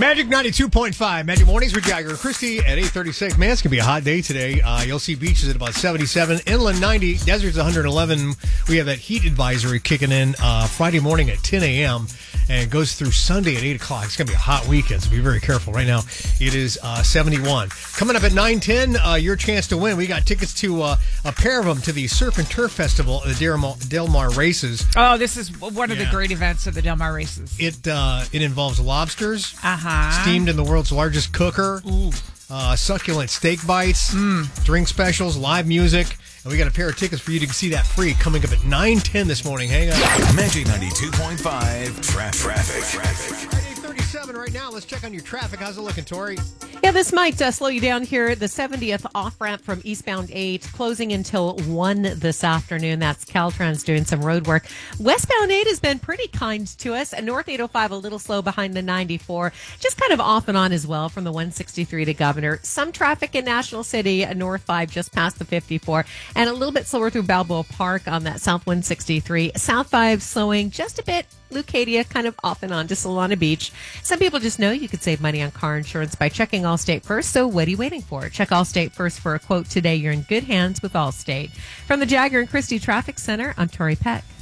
Magic 92.5. Magic Mornings with Jagger and Christy at 8:36. Man, it's going to be a hot day today. You'll see beaches at about 77. Inland 90. Desert's 111. We have that heat advisory kicking in Friday morning at 10 a.m. and it goes through Sunday at 8 o'clock. It's going to be a hot weekend, so be very careful. Right now, it is 71. Coming up at 9:10, your chance to win. We got tickets to a pair of them to the Surf and Turf Festival at the Del Mar Races. Oh, this is one of the great events of the Del Mar Races. It involves lobsters. Uh-huh. Steamed in the world's largest cooker. Succulent steak bites. Drink specials. Live music. And we got a pair of tickets for you to see that free coming up at 9:10 this morning. Hang on. Magic 92.5 Traffic. 8:37 right now. Let's check on your traffic. How's it looking, Tori? Yeah, this might slow you down here. The 70th off-ramp from eastbound 8, closing until 1 this afternoon. That's Caltrans doing some road work. Westbound 8 has been pretty kind to us. And North 805 a little slow behind the 94. Just kind of off and on as well from the 163 to Governor. Some traffic in National City, North 5 just past the 54. And a little bit slower through Balboa Park on that South 163. South 5 slowing just a bit. Leucadia kind of off and on to Solana Beach. Some people just know you could save money on car insurance by checking Allstate first. So what are you waiting for? Check Allstate first for a quote today. You're in good hands with Allstate. From the Jagger and Christie Traffic Center, I'm Tori Peck.